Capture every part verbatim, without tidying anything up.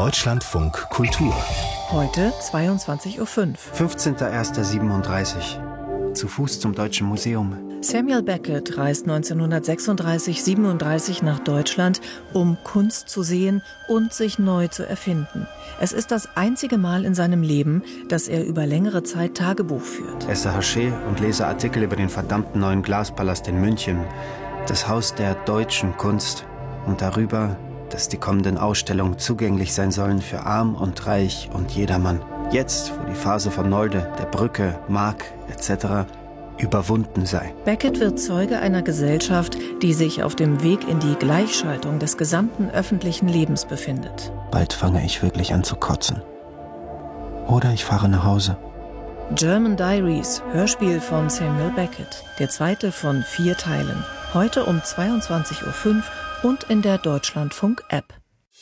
Deutschlandfunk Kultur. Heute zweiundzwanzig Uhr fünf. fünfzehnter erster siebenunddreißig. Zu Fuß zum Deutschen Museum. Samuel Beckett reist neunzehnhundertsechsunddreißig siebenunddreißig nach Deutschland, um Kunst zu sehen und sich neu zu erfinden. Es ist das einzige Mal in seinem Leben, dass er über längere Zeit Tagebuch führt. Esse Haché und lese Artikel über den verdammten neuen Glaspalast in München. Das Haus der deutschen Kunst. Und darüber, dass die kommenden Ausstellungen zugänglich sein sollen für arm und reich und jedermann. Jetzt, wo die Phase von Nolde, der Brücke, Mark et cetera überwunden sei. Beckett wird Zeuge einer Gesellschaft, die sich auf dem Weg in die Gleichschaltung des gesamten öffentlichen Lebens befindet. Bald fange ich wirklich an zu kotzen. Oder ich fahre nach Hause. German Diaries, Hörspiel von Samuel Beckett. Der zweite von vier Teilen. Heute um zweiundzwanzig Uhr fünf und in der Deutschlandfunk-App.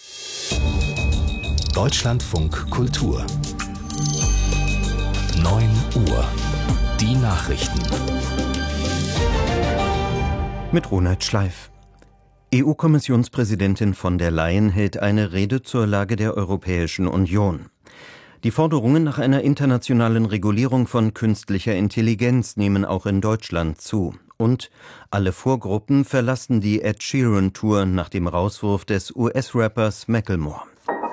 Deutschlandfunk Kultur. neun Uhr. Die Nachrichten. Mit Ronald Schleif. E U-Kommissionspräsidentin von der Leyen hält eine Rede zur Lage der Europäischen Union. Die Forderungen nach einer internationalen Regulierung von künstlicher Intelligenz nehmen auch in Deutschland zu. Und alle Vorgruppen verlassen die Ed Sheeran-Tour nach dem Rauswurf des U S-Rappers Macklemore.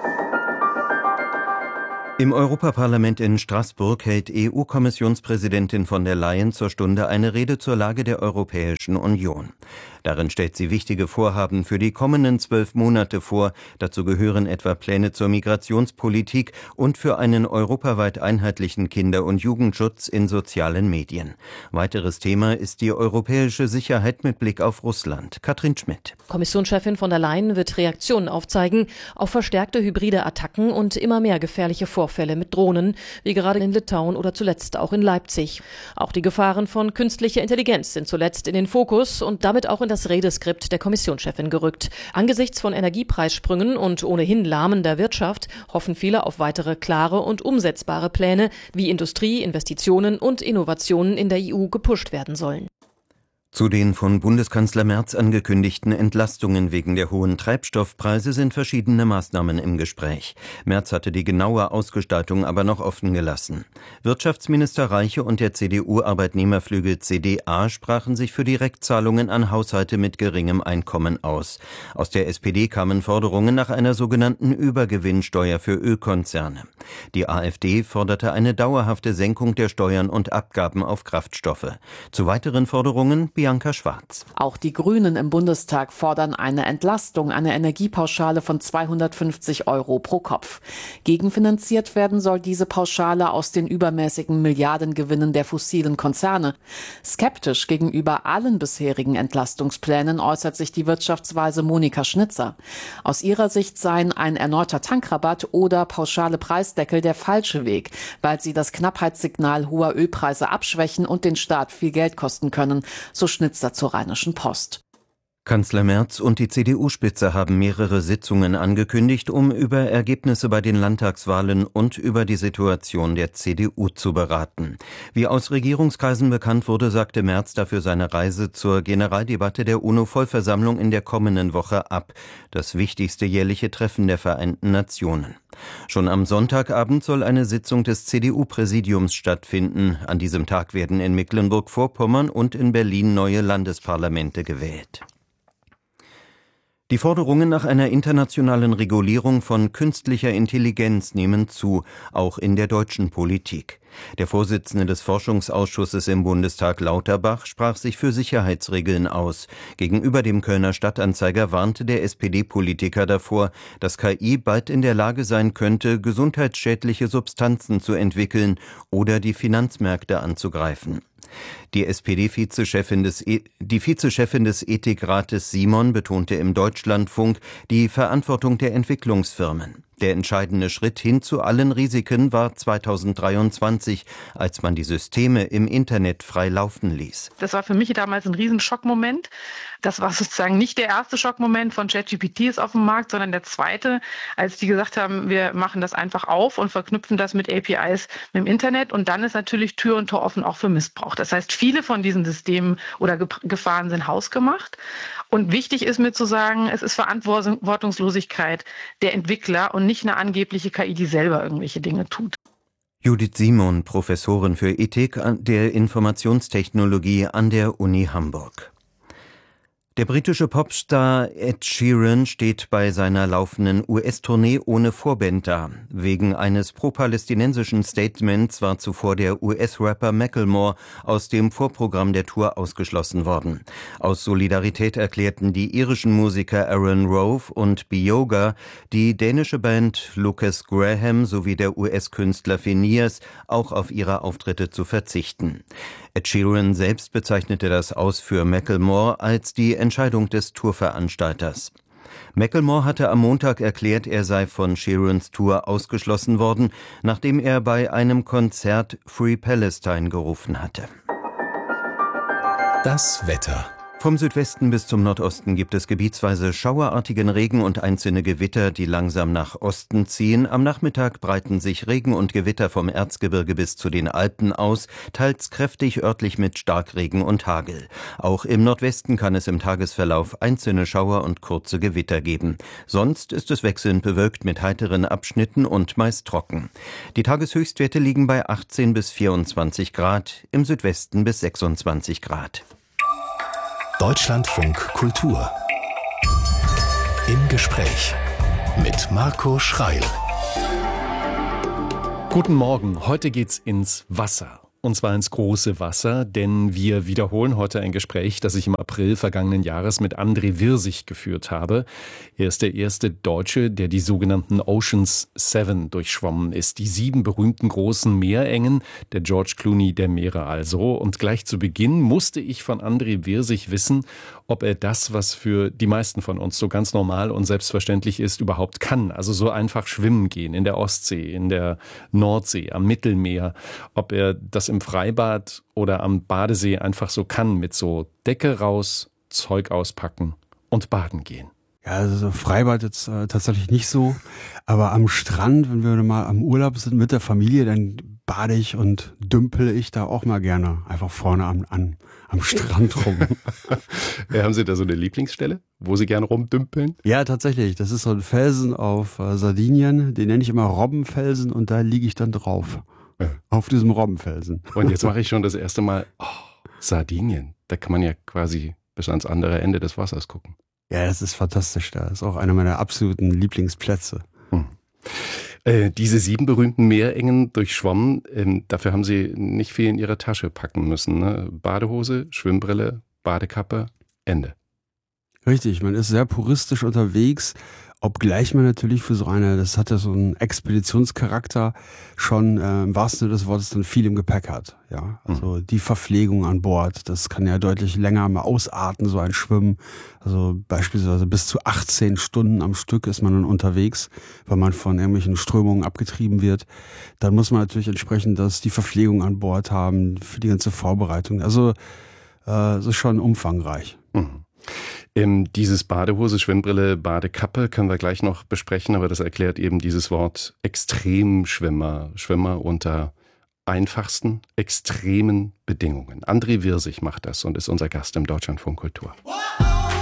Im Europaparlament in Straßburg hält E U-Kommissionspräsidentin von der Leyen zur Stunde eine Rede zur Lage der Europäischen Union. Darin stellt sie wichtige Vorhaben für die kommenden zwölf Monate vor. Dazu gehören etwa Pläne zur Migrationspolitik und für einen europaweit einheitlichen Kinder- und Jugendschutz in sozialen Medien. Weiteres Thema ist die europäische Sicherheit mit Blick auf Russland. Katrin Schmidt. Kommissionschefin von der Leyen wird Reaktionen aufzeigen auf verstärkte hybride Attacken und immer mehr gefährliche Vorfälle mit Drohnen, wie gerade in Litauen oder zuletzt auch in Leipzig. Auch die Gefahren von künstlicher Intelligenz sind zuletzt in den Fokus und damit auch in das Redeskript der Kommissionschefin gerückt. Angesichts von Energiepreissprüngen und ohnehin lahmender Wirtschaft hoffen viele auf weitere klare und umsetzbare Pläne, wie Industrie, Investitionen und Innovationen in der E U gepusht werden sollen. Zu den von Bundeskanzler Merz angekündigten Entlastungen wegen der hohen Treibstoffpreise sind verschiedene Maßnahmen im Gespräch. Merz hatte die genaue Ausgestaltung aber noch offen gelassen. Wirtschaftsminister Reiche und der C D U-Arbeitnehmerflügel C D A sprachen sich für Direktzahlungen an Haushalte mit geringem Einkommen aus. Aus der S P D kamen Forderungen nach einer sogenannten Übergewinnsteuer für Ölkonzerne. Die AfD forderte eine dauerhafte Senkung der Steuern und Abgaben auf Kraftstoffe. Zu weiteren Forderungen Bianca Schwarz. Auch die Grünen im Bundestag fordern eine Entlastung, eine Energiepauschale von zweihundertfünfzig Euro pro Kopf. Gegenfinanziert werden soll diese Pauschale aus den übermäßigen Milliardengewinnen der fossilen Konzerne. Skeptisch gegenüber allen bisherigen Entlastungsplänen äußert sich die Wirtschaftsweise Monika Schnitzer. Aus ihrer Sicht seien ein erneuter Tankrabatt oder pauschale Preisdeckel der falsche Weg, weil sie das Knappheitssignal hoher Ölpreise abschwächen und den Staat viel Geld kosten können, so Schnitzer zur Rheinischen Post. Kanzler Merz und die C D U-Spitze haben mehrere Sitzungen angekündigt, um über Ergebnisse bei den Landtagswahlen und über die Situation der C D U zu beraten. Wie aus Regierungskreisen bekannt wurde, sagte Merz dafür seine Reise zur Generaldebatte der UNO-Vollversammlung in der kommenden Woche ab, das wichtigste jährliche Treffen der Vereinten Nationen. Schon am Sonntagabend soll eine Sitzung des C D U-Präsidiums stattfinden. An diesem Tag werden in Mecklenburg-Vorpommern und in Berlin neue Landesparlamente gewählt. Die Forderungen nach einer internationalen Regulierung von künstlicher Intelligenz nehmen zu, auch in der deutschen Politik. Der Vorsitzende des Forschungsausschusses im Bundestag Lauterbach sprach sich für Sicherheitsregeln aus. Gegenüber dem Kölner Stadtanzeiger warnte der S P D-Politiker davor, dass K I bald in der Lage sein könnte, gesundheitsschädliche Substanzen zu entwickeln oder die Finanzmärkte anzugreifen. Die S P D-Vizechefin des, e- die Vizechefin des Ethikrates Simon betonte im Deutschlandfunk die Verantwortung der Entwicklungsfirmen. Der entscheidende Schritt hin zu allen Risiken war zweitausenddreiundzwanzig, als man die Systeme im Internet frei laufen ließ. Das war für mich damals ein Riesenschockmoment. Das war sozusagen nicht der erste Schockmoment von ChatGPT ist auf dem Markt, sondern der zweite, als die gesagt haben, wir machen das einfach auf und verknüpfen das mit A P Is mit dem Internet. Und dann ist natürlich Tür und Tor offen auch für Missbrauch. Das heißt, viele von diesen Systemen oder Gefahren sind hausgemacht. Und wichtig ist mir zu sagen, es ist Verantwortungslosigkeit der Entwickler und nicht eine angebliche K I, die selber irgendwelche Dinge tut. Judith Simon, Professorin für Ethik der Informationstechnologie an der Uni Hamburg. Der britische Popstar Ed Sheeran steht bei seiner laufenden U S-Tournee ohne Vorband da. Wegen eines pro-palästinensischen Statements war zuvor der U S-Rapper Macklemore aus dem Vorprogramm der Tour ausgeschlossen worden. Aus Solidarität erklärten die irischen Musiker Aaron Rove und Bioga, die dänische Band Lucas Graham sowie der U S-Künstler Finneas auch auf ihre Auftritte zu verzichten. Ed Sheeran selbst bezeichnete das Aus für Macklemore als die Entscheidung des Tourveranstalters. Macklemore hatte am Montag erklärt, er sei von Sheerans Tour ausgeschlossen worden, nachdem er bei einem Konzert Free Palestine gerufen hatte. Das Wetter. Vom Südwesten bis zum Nordosten gibt es gebietsweise schauerartigen Regen und einzelne Gewitter, die langsam nach Osten ziehen. Am Nachmittag breiten sich Regen und Gewitter vom Erzgebirge bis zu den Alpen aus, teils kräftig, örtlich mit Starkregen und Hagel. Auch im Nordwesten kann es im Tagesverlauf einzelne Schauer und kurze Gewitter geben. Sonst ist es wechselnd bewölkt mit heiteren Abschnitten und meist trocken. Die Tageshöchstwerte liegen bei achtzehn bis vierundzwanzig Grad, im Südwesten bis sechsundzwanzig Grad. Deutschlandfunk Kultur. Im Gespräch mit Marco Schreil. Guten Morgen, heute geht's ins Wasser. Und zwar ins große Wasser, denn wir wiederholen heute ein Gespräch, das ich im April vergangenen Jahres mit André Wirsig geführt habe. Er ist der erste Deutsche, der die sogenannten Oceans Seven durchschwommen ist. Die sieben berühmten großen Meerengen, der George Clooney der Meere also. Und gleich zu Beginn musste ich von André Wirsig wissen, ob er das, was für die meisten von uns so ganz normal und selbstverständlich ist, überhaupt kann. Also so einfach schwimmen gehen in der Ostsee, in der Nordsee, am Mittelmeer. Ob er das im Freibad oder am Badesee einfach so kann, mit so Decke raus, Zeug auspacken und baden gehen. Ja, also Freibad jetzt äh, tatsächlich nicht so, aber am Strand, wenn wir mal am Urlaub sind mit der Familie, dann bade ich und dümpel ich da auch mal gerne einfach vorne am, an, am Strand rum. Ja, haben Sie da so eine Lieblingsstelle, wo Sie gerne rumdümpeln? Ja, tatsächlich. Das ist so ein Felsen auf äh, Sardinien, den nenne ich immer Robbenfelsen und da liege ich dann drauf. Ja. Auf diesem Robbenfelsen. Und jetzt mache ich schon das erste Mal, oh, Sardinien. Da kann man ja quasi bis ans andere Ende des Wassers gucken. Ja, das ist fantastisch. Das ist auch einer meiner absoluten Lieblingsplätze. Hm. Äh, diese sieben berühmten Meerengen durchschwommen, ähm, dafür haben Sie nicht viel in Ihre Tasche packen müssen. Ne? Badehose, Schwimmbrille, Badekappe, Ende. Richtig, man ist sehr puristisch unterwegs, obgleich man natürlich für so eine, das hat ja so einen Expeditionscharakter, schon äh, im wahrsten Sinne des Wortes dann viel im Gepäck hat. Ja, also mhm. die Verpflegung an Bord, das kann ja deutlich länger mal ausarten, so ein Schwimmen. Also beispielsweise bis zu achtzehn Stunden am Stück ist man dann unterwegs, weil man von irgendwelchen Strömungen abgetrieben wird. Dann muss man natürlich entsprechend das, die Verpflegung an Bord haben, für die ganze Vorbereitung. Also äh, es ist schon umfangreich. Mhm. Ähm, dieses Badehose, Schwimmbrille, Badekappe können wir gleich noch besprechen, aber das erklärt eben dieses Wort Extremschwimmer, Schwimmer unter einfachsten, extremen Bedingungen. André Wirsig macht das und ist unser Gast im Deutschlandfunk Kultur.